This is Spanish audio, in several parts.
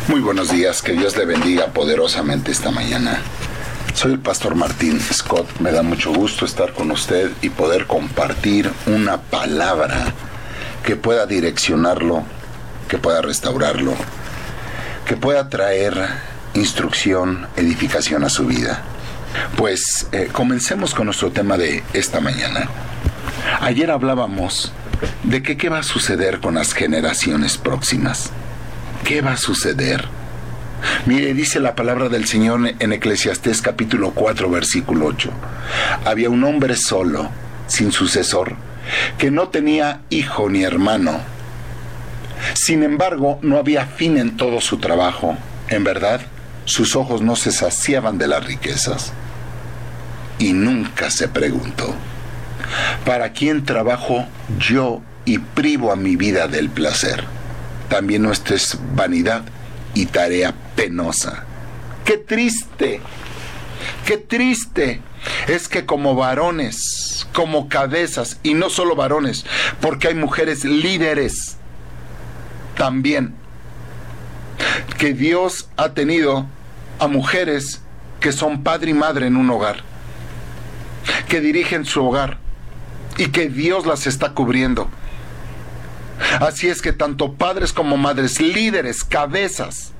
Muy buenos días, que Dios le bendiga poderosamente esta mañana. Soy el pastor Martín Scott, me da mucho gusto estar con usted y poder compartir una palabra que pueda direccionarlo, que pueda restaurarlo, que pueda traer instrucción, edificación a su vida. Pues comencemos con nuestro tema de esta mañana. Ayer hablábamos de qué va a suceder con las generaciones próximas. ¿Qué va a suceder? Mire, dice la palabra del Señor en Eclesiastés capítulo 4, versículo 8. Había un hombre solo, sin sucesor, que no tenía hijo ni hermano. Sin embargo, no había fin en todo su trabajo. En verdad, sus ojos no se saciaban de las riquezas. Y nunca se preguntó: ¿para quién trabajo yo y privo a mi vida del placer? También nuestra es vanidad y tarea penosa. ¡Qué triste! ¡Qué triste! Es que como varones, como cabezas, y no solo varones, porque hay mujeres líderes también, que Dios ha tenido a mujeres que son padre y madre en un hogar, que dirigen su hogar y que Dios las está cubriendo. Así es que tanto padres como madres, líderes, cabezas,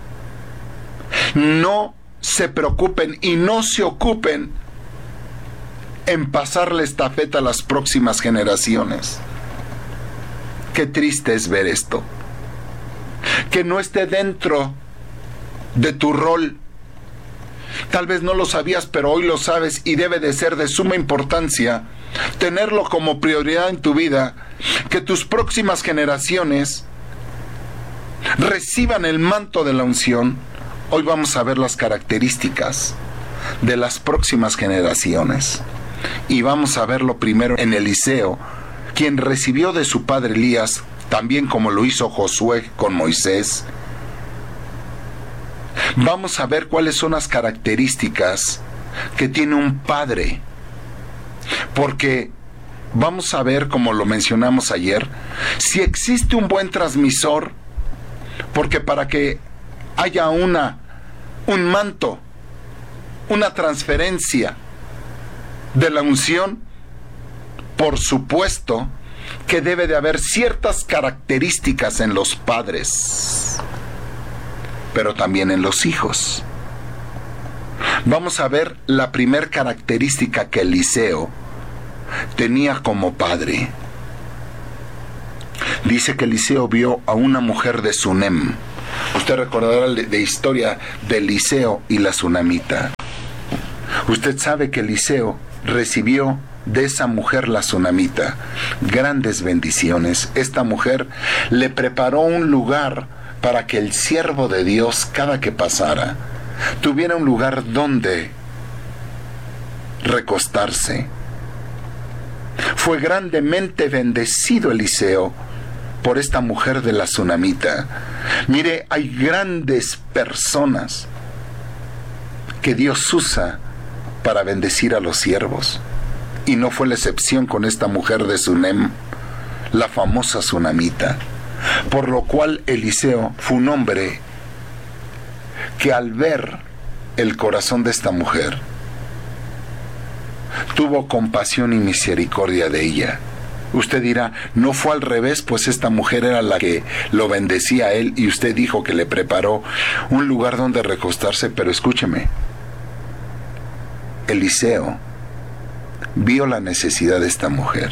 no se preocupen y no se ocupen en pasarle estafeta a las próximas generaciones. Qué triste es ver esto. Que no esté dentro de tu rol. Tal vez no lo sabías, pero hoy lo sabes y debe de ser de suma importancia tenerlo como prioridad en tu vida, que tus próximas generaciones reciban el manto de la unción. Hoy vamos a ver las características de las próximas generaciones y vamos a verlo primero en Eliseo, quien recibió de su padre Elías, también como lo hizo Josué con Moisés. Vamos a ver cuáles son las características que tiene un padre, porque vamos a ver, como lo mencionamos ayer, si existe un buen transmisor, porque para que haya un manto, una transferencia de la unción, por supuesto que debe de haber ciertas características en los padres, pero también en los hijos. Vamos a ver la primer característica que Eliseo tenía como padre. Dice que Eliseo vio a una mujer de Sunem. Usted recordará de historia de Eliseo y la sunamita. Usted sabe que Eliseo recibió de esa mujer, la sunamita, grandes bendiciones. Esta mujer le preparó un lugar para que el siervo de Dios, cada que pasara, tuviera un lugar donde recostarse. Fue grandemente bendecido Eliseo por esta mujer de la sunamita. Mire, hay grandes personas que Dios usa para bendecir a los siervos, y no fue la excepción con esta mujer de Sunem, la famosa sunamita. Por lo cual Eliseo fue un hombre que, al ver el corazón de esta mujer, tuvo compasión y misericordia de ella. Usted dirá, ¿no fue al revés? Pues esta mujer era la que lo bendecía a él y usted dijo que le preparó un lugar donde recostarse. Pero escúcheme, Eliseo vio la necesidad de esta mujer.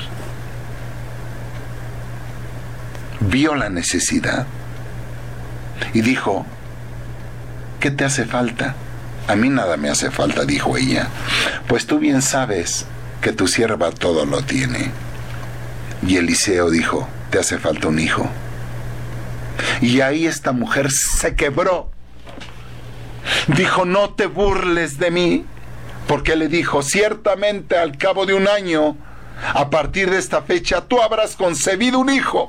Vio la necesidad y dijo: ¿qué te hace falta? A mí nada me hace falta, dijo ella, pues tú bien sabes que tu sierva todo lo tiene. Y Eliseo dijo: te hace falta un hijo. Y ahí esta mujer se quebró. Dijo: no te burles de mí, porque le dijo: ciertamente al cabo de un año, a partir de esta fecha, tú habrás concebido un hijo.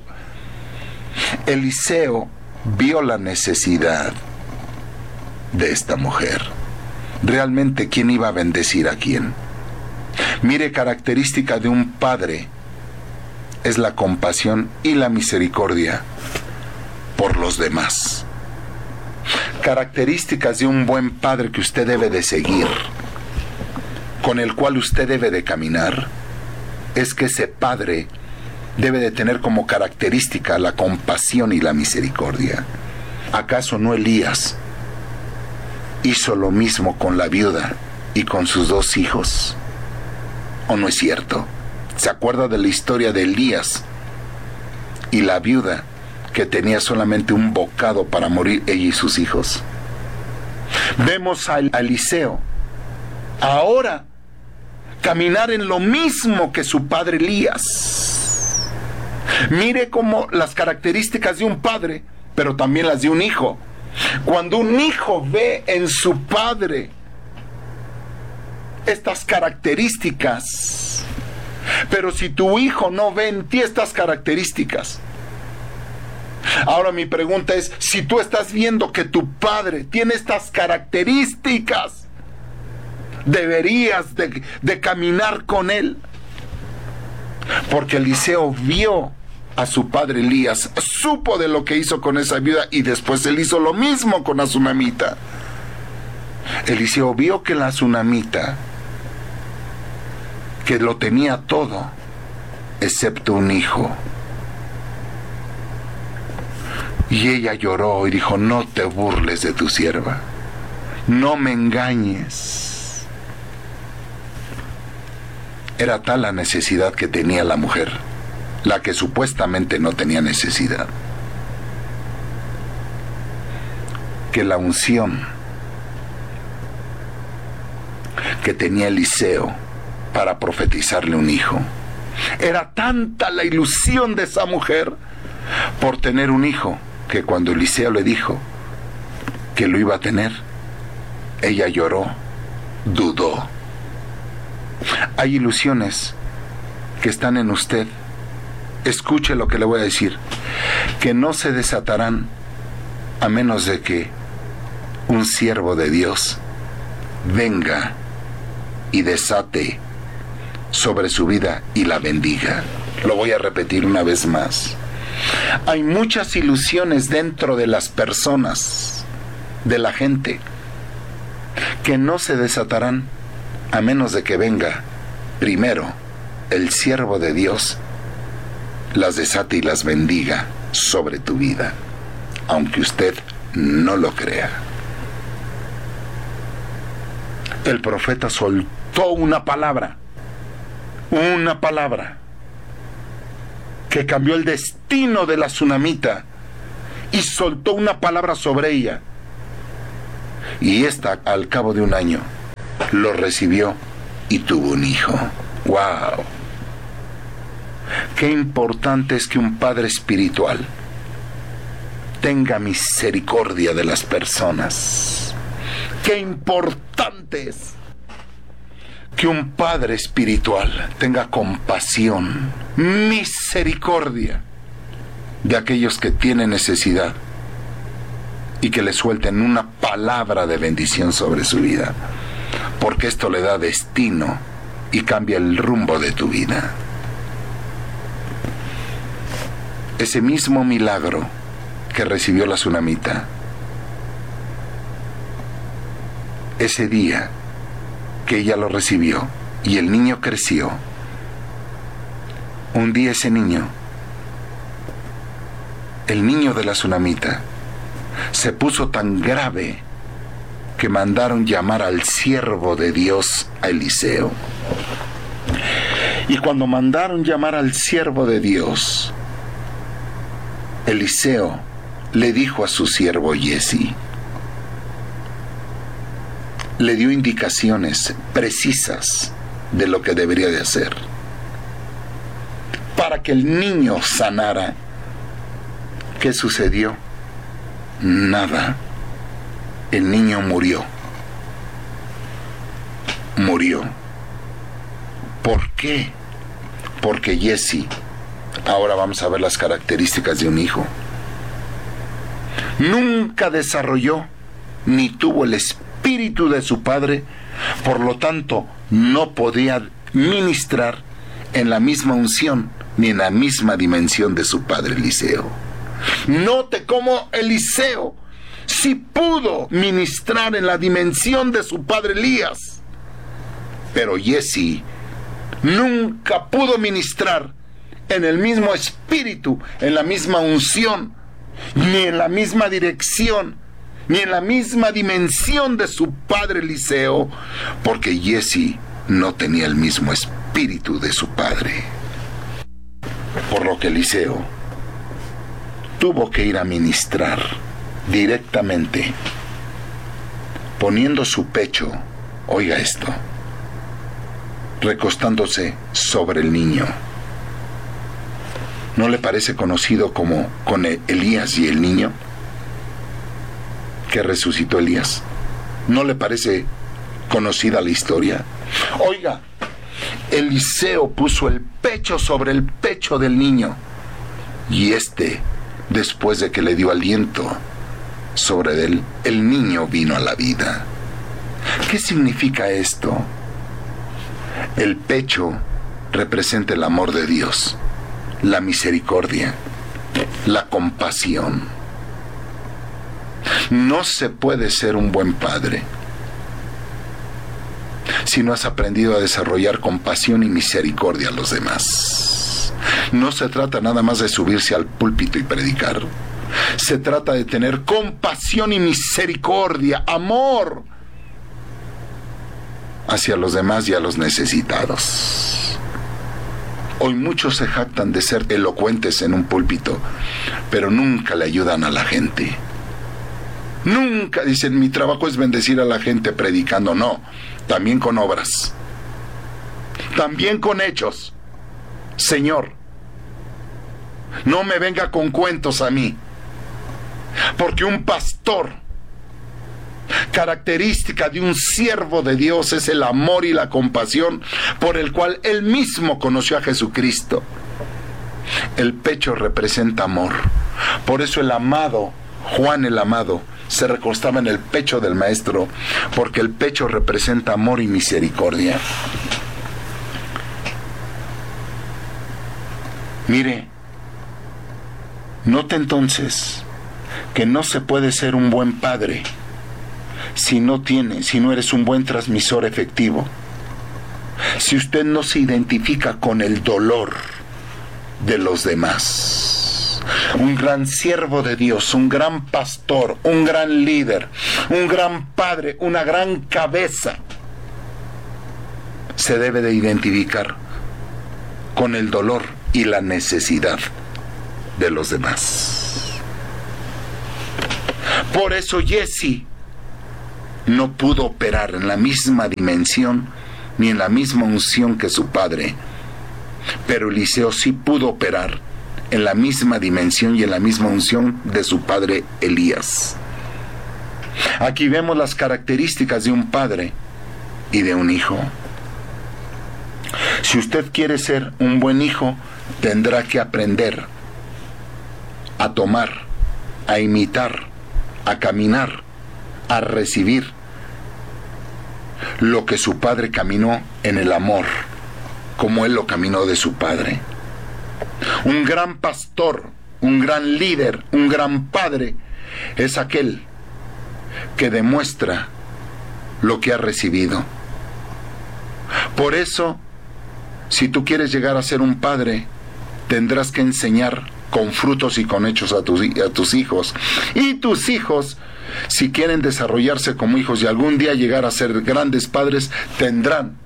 Eliseo vio la necesidad de esta mujer. Realmente, ¿quién iba a bendecir a quién? Mire, característica de un padre es la compasión y la misericordia por los demás. Características de un buen padre que usted debe de seguir, con el cual usted debe de caminar, es que ese padre debe de tener como característica la compasión y la misericordia. ¿Acaso no Elías hizo lo mismo con la viuda y con sus 2 hijos? ¿O no es cierto? ¿Se acuerda de la historia de Elías y la viuda que tenía solamente un bocado para morir, ella y sus hijos? Vemos a Eliseo ahora caminar en lo mismo que su padre Elías. Mire cómo las características de un padre, pero también las de un hijo. Cuando un hijo ve en su padre estas características, pero si tu hijo no ve en ti estas características, ahora mi pregunta es, si tú estás viendo que tu padre tiene estas características, deberías de caminar con él. Porque Eliseo vio a su padre Elías, supo de lo que hizo con esa viuda y después él hizo lo mismo con la tsunamita. Eliseo vio que la tsunamita, que lo tenía todo, excepto un hijo. Y ella lloró y dijo, no te burles de tu sierva, no me engañes. Era tal la necesidad que tenía la mujer, la que supuestamente no tenía necesidad, que la unción que tenía Eliseo para profetizarle un hijo, era tanta la ilusión de esa mujer por tener un hijo, que cuando Eliseo le dijo que lo iba a tener, ella lloró, dudó. Hay ilusiones que están en usted. Escuche lo que le voy a decir, que no se desatarán a menos de que un siervo de Dios venga y desate sobre su vida y la bendiga. Lo voy a repetir una vez más. Hay muchas ilusiones dentro de las personas, de la gente, que no se desatarán a menos de que venga primero el siervo de Dios, las desate y las bendiga sobre tu vida, aunque usted no lo crea. El profeta soltó una palabra que cambió el destino de la tsunamita, y soltó una palabra sobre ella, y esta al cabo de un año lo recibió y tuvo un hijo. ¡Wow! Qué importante es que un padre espiritual tenga misericordia de las personas. Qué importante es que un padre espiritual tenga compasión, misericordia de aquellos que tienen necesidad, y que le suelten una palabra de bendición sobre su vida, porque esto le da destino y cambia el rumbo de tu vida. Ese mismo milagro que recibió la tsunamita, ese día que ella lo recibió y el niño creció, un día ese niño, el niño de la tsunamita, se puso tan grave que mandaron llamar al siervo de Dios, a Eliseo. Y cuando mandaron llamar al siervo de Dios, Eliseo le dijo a su siervo Giesi, le dio indicaciones precisas de lo que debería de hacer para que el niño sanara. ¿Qué sucedió? Nada. El niño murió. ¿Por qué? Porque Giesi, ahora vamos a ver las características de un hijo, nunca desarrolló ni tuvo el espíritu de su padre, por lo tanto no podía ministrar en la misma unción ni en la misma dimensión de su padre Eliseo. Note cómo Eliseo sí pudo ministrar en la dimensión de su padre Elías, pero Giezi nunca pudo ministrar en el mismo espíritu, en la misma unción, ni en la misma dirección, ni en la misma dimensión de su padre Eliseo, porque Giezi no tenía el mismo espíritu de su padre. Por lo que Eliseo tuvo que ir a ministrar directamente, poniendo su pecho, oiga esto, recostándose sobre el niño. ¿No le parece conocido como con Elías y el niño que resucitó Elías? ¿No le parece conocida la historia? Oiga, Eliseo puso el pecho sobre el pecho del niño, y después de que le dio aliento sobre él, el niño vino a la vida. ¿Qué significa esto? El pecho representa el amor de Dios, la misericordia, la compasión. No se puede ser un buen padre si no has aprendido a desarrollar compasión y misericordia a los demás. No se trata nada más de subirse al púlpito y predicar. Se trata de tener compasión y misericordia, amor hacia los demás y a los necesitados. Hoy muchos se jactan de ser elocuentes en un púlpito, pero nunca le ayudan a la gente. Nunca dicen, mi trabajo es bendecir a la gente predicando. No, también con obras, también con hechos. Señor, no me venga con cuentos a mí, porque un pastor, característica de un siervo de Dios, es el amor y la compasión por el cual él mismo conoció a Jesucristo. El pecho representa amor. Por eso el amado, Juan el amado, se recostaba en el pecho del maestro, porque el pecho representa amor y misericordia. Mire, note entonces que no se puede ser un buen padre si no eres un buen transmisor efectivo. Si usted no se identifica con el dolor de los demás. Un gran siervo de Dios, un gran pastor, un gran líder, un gran padre, una gran cabeza, se debe de identificar con el dolor y la necesidad de los demás. Por eso Giezi no pudo operar en la misma dimensión ni en la misma unción que su padre, pero Eliseo sí pudo operar en la misma dimensión y en la misma unción de su padre Elías. Aquí vemos las características de un padre y de un hijo. Si usted quiere ser un buen hijo, tendrá que aprender a tomar, a imitar, a caminar, a recibir lo que su padre caminó en el amor, como él lo caminó de su padre. Un gran pastor, un gran líder, un gran padre es aquel que demuestra lo que ha recibido. Por eso, si tú quieres llegar a ser un padre, tendrás que enseñar con frutos y con hechos a tus hijos. Y tus hijos, si quieren desarrollarse como hijos y algún día llegar a ser grandes padres, tendrán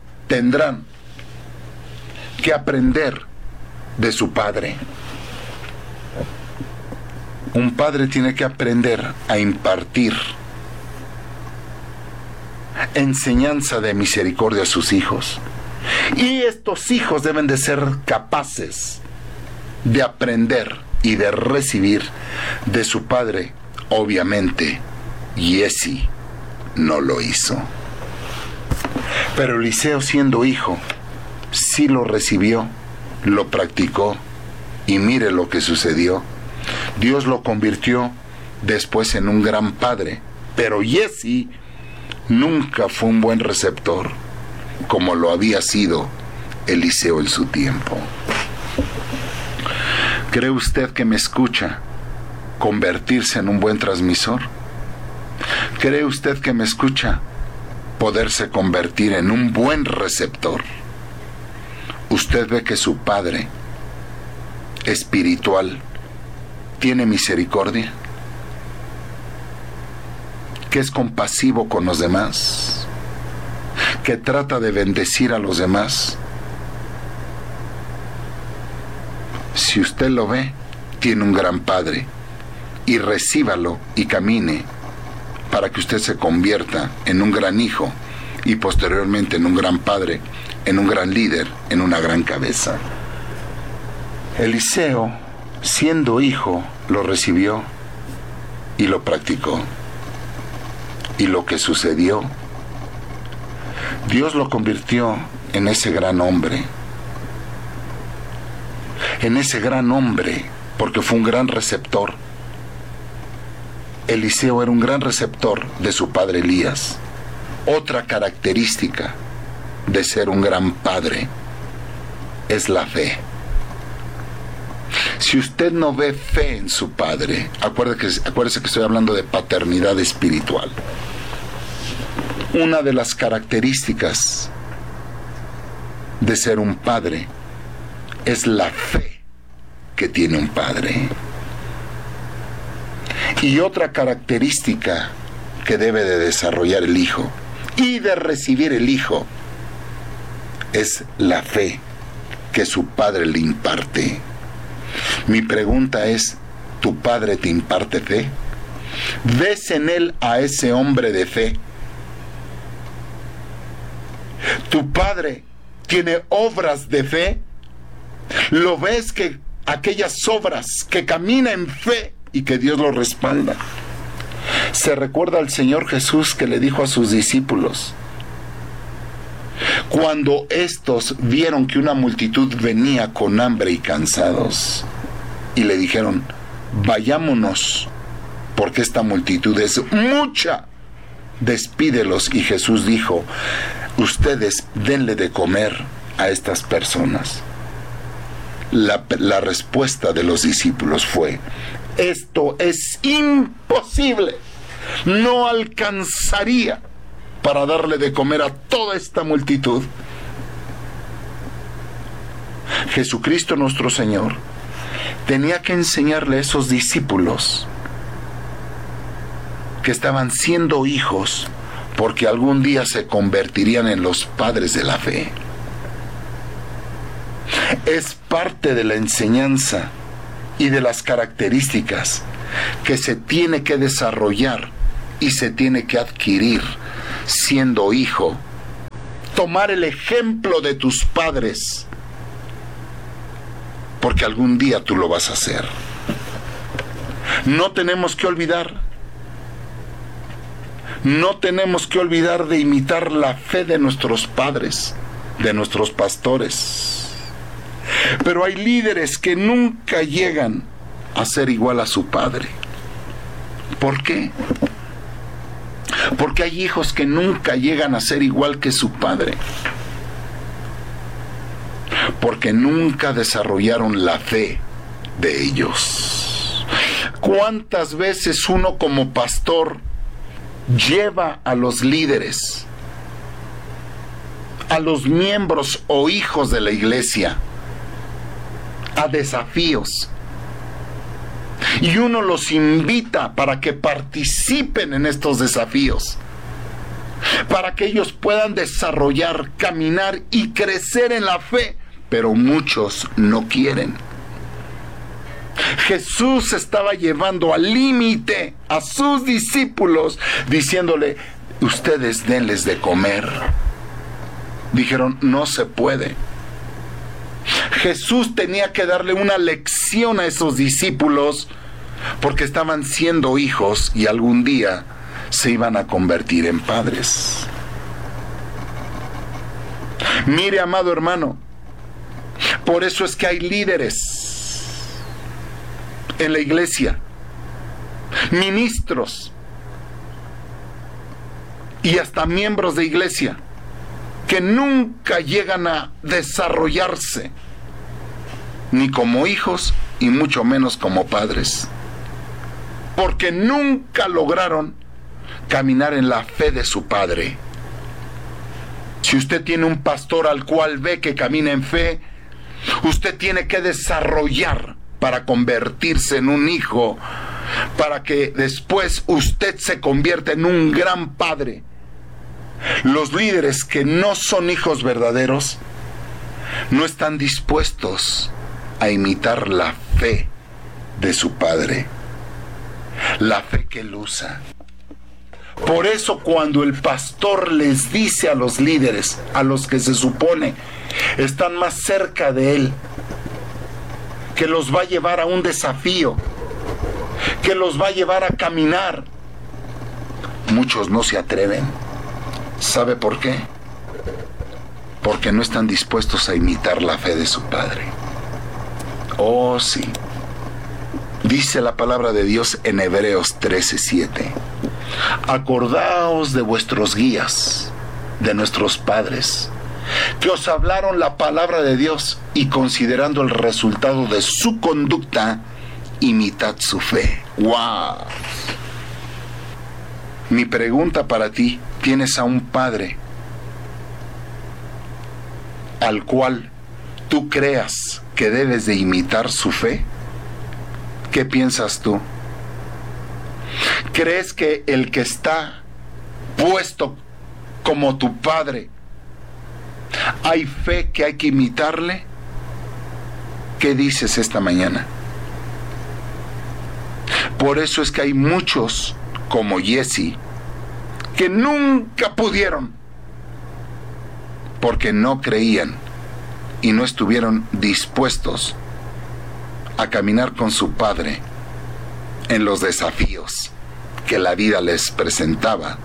que aprender de su padre. Un padre tiene que aprender a impartir enseñanza de misericordia a sus hijos. Y estos hijos deben de ser capaces de aprender y de recibir de su padre. Obviamente, Giezi no lo hizo. Pero Eliseo, siendo hijo, sí lo recibió, lo practicó, y mire lo que sucedió. Dios lo convirtió después en un gran padre, pero Giezi nunca fue un buen receptor como lo había sido Eliseo en su tiempo. ¿Cree usted que me escucha convertirse en un buen transmisor? ¿Cree usted que me escucha poderse convertir en un buen receptor? Usted ve que su Padre espiritual tiene misericordia, que es compasivo con los demás, que trata de bendecir a los demás. Si usted lo ve, tiene un gran Padre, y recíbalo y camine para que usted se convierta en un gran hijo y posteriormente en un gran padre, en un gran líder, en una gran cabeza. Eliseo, siendo hijo, lo recibió y lo practicó. Y lo que sucedió, Dios lo convirtió en ese gran hombre. En ese gran hombre, porque fue un gran receptor. Eliseo era un gran receptor de su padre Elías. Otra característica de ser un gran padre es la fe. Si usted no ve fe en su padre, acuérdese que estoy hablando de paternidad espiritual. Una de las características de ser un padre es la fe que tiene un padre. Y otra característica que debe de desarrollar el hijo y de recibir el hijo es la fe que su padre le imparte. Mi pregunta es, ¿tu padre te imparte fe? ¿Ves en él a ese hombre de fe? ¿Tu padre tiene obras de fe? ¿Lo ves que aquellas obras que camina en fe y que Dios lo respalda? Se recuerda al Señor Jesús que le dijo a sus discípulos, cuando estos vieron que una multitud venía con hambre y cansados, y le dijeron, vayámonos, porque esta multitud es mucha, despídelos. Y Jesús dijo, ustedes denle de comer a estas personas. La respuesta de los discípulos fue, esto es imposible, no alcanzaría para darle de comer a toda esta multitud. Jesucristo nuestro Señor tenía que enseñarle a esos discípulos que estaban siendo hijos porque algún día se convertirían en los padres de la fe. Es parte de la enseñanza y de las características que se tiene que desarrollar y se tiene que adquirir siendo hijo. Tomar el ejemplo de tus padres, porque algún día tú lo vas a hacer. No tenemos que olvidar de imitar la fe de nuestros padres, de nuestros pastores. Pero hay líderes que nunca llegan a ser igual a su padre. ¿Por qué? Porque hay hijos que nunca llegan a ser igual que su padre. Porque nunca desarrollaron la fe de ellos. ¿Cuántas veces uno como pastor lleva a los líderes, a los miembros o hijos de la iglesia, a desafíos? Y uno los invita para que participen en estos desafíos, para que ellos puedan desarrollar, caminar y crecer en la fe, pero muchos no quieren. Jesús estaba llevando al límite a sus discípulos, diciéndole, ustedes denles de comer. Dijeron, no se puede. Jesús tenía que darle una lección a esos discípulos porque estaban siendo hijos y algún día se iban a convertir en padres. Mire, amado hermano, por eso es que hay líderes en la iglesia, ministros y hasta miembros de iglesia que nunca llegan a desarrollarse, ni como hijos y mucho menos como padres, porque nunca lograron caminar en la fe de su padre. Si usted tiene un pastor al cual ve que camina en fe, usted tiene que desarrollar para convertirse en un hijo, para que después usted se convierta en un gran padre. Los líderes que no son hijos verdaderos no están dispuestos a imitar la fe de su padre, la fe que él usa. Por eso cuando el pastor les dice a los líderes, a los que se supone están más cerca de él, que los va a llevar a un desafío, que los va a llevar a caminar, muchos no se atreven. ¿Sabe por qué? Porque no están dispuestos a imitar la fe de su padre. Oh, sí. Dice la palabra de Dios en Hebreos 13:7. Acordaos de vuestros guías, de nuestros padres, que os hablaron la palabra de Dios, y considerando el resultado de su conducta, imitad su fe. ¡Wow! Mi pregunta para ti: ¿tienes a un padre al cual tú creas que debes de imitar su fe? ¿Qué piensas tú? ¿Crees que el que está puesto como tu padre, hay fe que hay que imitarle? ¿Qué dices esta mañana? Por eso es que hay muchos como Jesse que nunca pudieron, porque no creían y no estuvieron dispuestos a caminar con su padre en los desafíos que la vida les presentaba.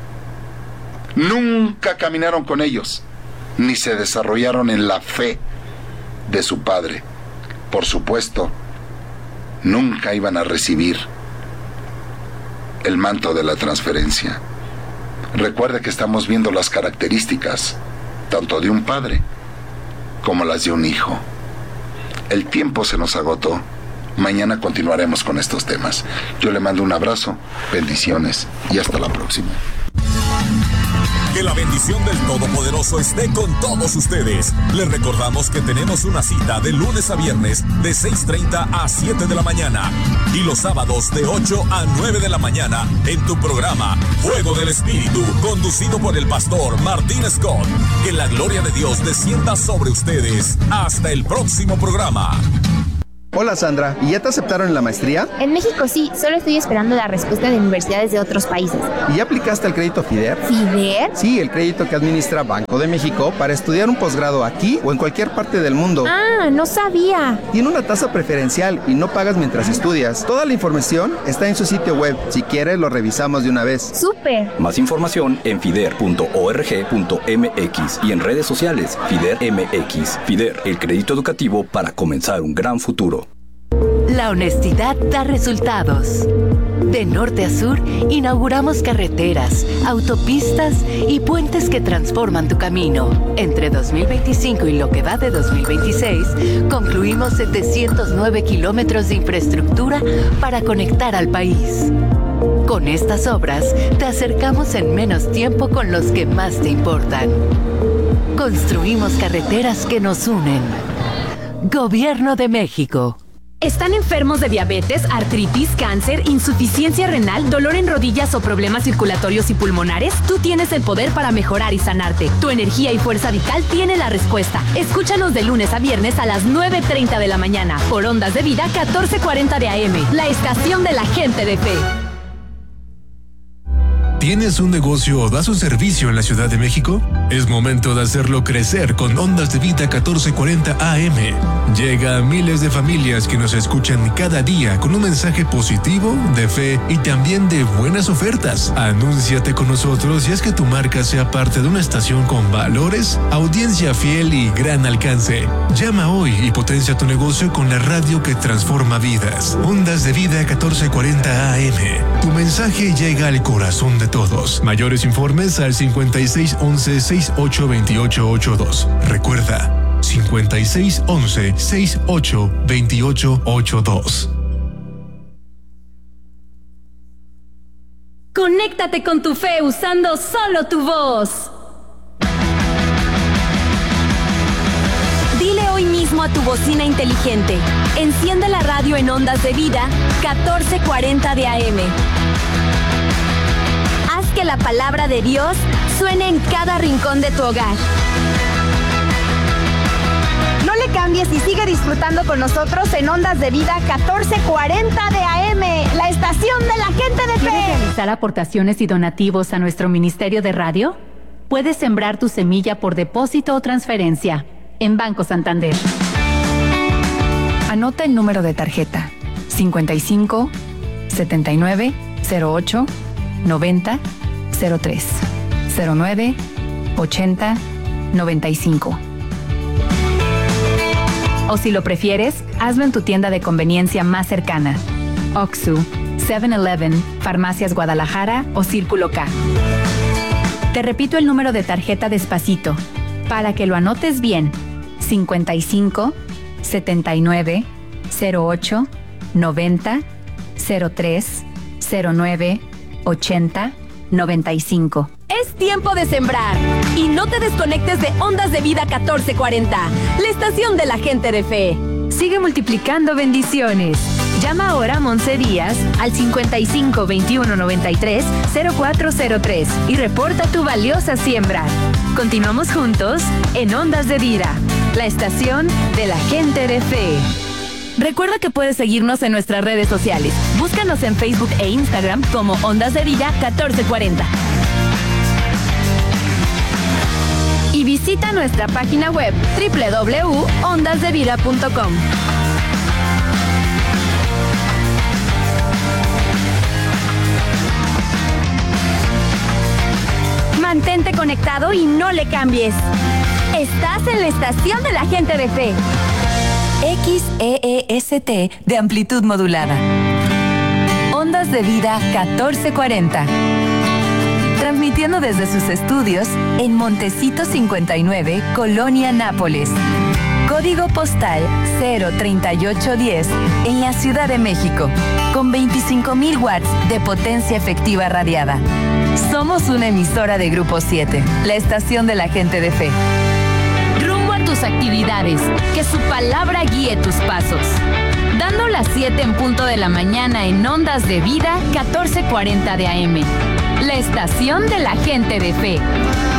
Nunca caminaron con ellos, ni se desarrollaron en la fe de su padre. Por supuesto, nunca iban a recibir el manto de la transferencia. Recuerde que estamos viendo las características tanto de un padre como las de un hijo. El tiempo se nos agotó. Mañana continuaremos con estos temas. Yo le mando un abrazo, bendiciones y hasta la próxima. Que la bendición del Todopoderoso esté con todos ustedes. Les recordamos que tenemos una cita de lunes a viernes de 6:30 a 7 de la mañana y los sábados de 8 a 9 de la mañana en tu programa Fuego del Espíritu, conducido por el pastor Martín Scott. Que la gloria de Dios descienda sobre ustedes. Hasta el próximo programa. Hola Sandra, ¿y ya te aceptaron en la maestría? En México sí, solo estoy esperando la respuesta de universidades de otros países. ¿Y ya aplicaste el crédito FIDER? ¿FIDER? Sí, el crédito que administra Banco de México para estudiar un posgrado aquí o en cualquier parte del mundo. Ah, no sabía. Tiene una tasa preferencial y no pagas mientras estudias. Toda la información está en su sitio web. Si quieres, lo revisamos de una vez. ¡Súper! Más información en fider.org.mx y en redes sociales FIDER MX. FIDER, el crédito educativo para comenzar un gran futuro. La honestidad da resultados. De norte a sur, inauguramos carreteras, autopistas y puentes que transforman tu camino. Entre 2025 y lo que va de 2026, concluimos 709 kilómetros de infraestructura para conectar al país. Con estas obras, te acercamos en menos tiempo con los que más te importan. Construimos carreteras que nos unen. Gobierno de México. ¿Están enfermos de diabetes, artritis, cáncer, insuficiencia renal, dolor en rodillas o problemas circulatorios y pulmonares? Tú tienes el poder para mejorar y sanarte. Tu energía y fuerza vital tiene la respuesta. Escúchanos de lunes a viernes a las 9:30 de la mañana por Ondas de Vida 1440 de AM, la estación de la gente de fe. ¿Tienes un negocio o das un servicio en la Ciudad de México? Es momento de hacerlo crecer con Ondas de Vida 1440 AM. Llega a miles de familias que nos escuchan cada día con un mensaje positivo, de fe y también de buenas ofertas. Anúnciate con nosotros y haz que tu marca sea parte de una estación con valores, audiencia fiel y gran alcance. Llama hoy y potencia tu negocio con la radio que transforma vidas. Ondas de Vida 1440 AM. Tu mensaje llega al corazón de todos. Mayores informes al 5611-682882. Recuerda, 5611-682882. Conéctate con tu fe usando solo tu voz. Dile hoy mismo a tu bocina inteligente: enciende la radio en Ondas de Vida 1440 de AM. Haz que la palabra de Dios suene en cada rincón de tu hogar. No le cambies y sigue disfrutando con nosotros en Ondas de Vida 1440 de AM, la estación de la gente de fe. ¿Quieres realizar aportaciones y donativos a nuestro ministerio de radio? Puedes sembrar tu semilla por depósito o transferencia en Banco Santander. Anota el número de tarjeta: 55 79 08 90 03 09 80 95. O si lo prefieres, hazlo en tu tienda de conveniencia más cercana: Oxxo, 7-Eleven, Farmacias Guadalajara o Círculo K. Te repito el número de tarjeta despacito, para que lo anotes bien: 55 79 08 90 03 09 80 95. Es tiempo de sembrar y no te desconectes de Ondas de Vida 1440, la estación de la gente de fe. Sigue multiplicando bendiciones. Llama ahora a Monse Díaz al 55 21 93 0403 y reporta tu valiosa siembra. Continuamos juntos en Ondas de Vida, la estación de la gente de fe. Recuerda que puedes seguirnos en nuestras redes sociales. Búscanos en Facebook e Instagram como Ondas de Vida 1440. Y visita nuestra página web www.ondasdevida.com. Mantente conectado y no le cambies. Estás en la estación de la gente de fe. XEEST de amplitud modulada. Ondas de Vida 1440. Transmitiendo desde sus estudios en Montecito 59, Colonia Nápoles. Código postal 03810 en la Ciudad de México, con 25,000 watts de potencia efectiva radiada. Somos una emisora de Grupo 7, la estación de la gente de fe. Rumbo a tus actividades, que su palabra guíe tus pasos. Dando las 7 en punto de la mañana en Ondas de Vida 1440 de AM. La estación de la gente de fe.